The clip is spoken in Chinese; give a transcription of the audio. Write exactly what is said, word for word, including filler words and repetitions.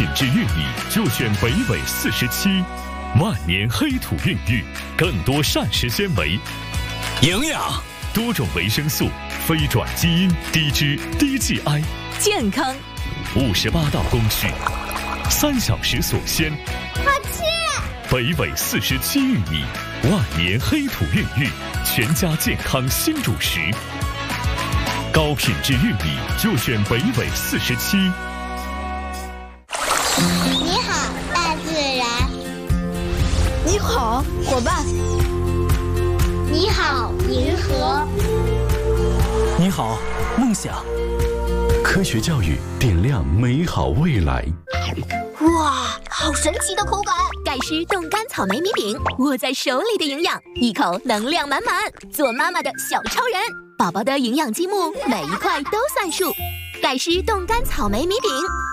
品质玉米就选北纬四十七，万年黑土孕育，更多膳食纤维、 营养、 多种维生素、非转基因、低脂、低 G I， 健康。 五十八道工序，三小时锁鲜。 好吃！ 北纬四十七玉米，万年黑土孕育，全家健康新主食。高品质玉米就选北纬四十七。 你好，大自然。 你好，伙伴。 你好，银河。 你好，梦想。 科学教育点亮美好未来。 哇，好神奇的口感！ 盖诗冻干草莓米饼，握在手里的营养，一口能量满满，做妈妈的小超人。宝宝的营养积木，每一块都算数。盖诗冻干草莓米饼。